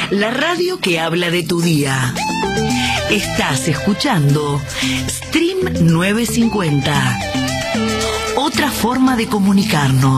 La radio que habla de tu día. Estás escuchando Stream 950. Otra forma de comunicarnos.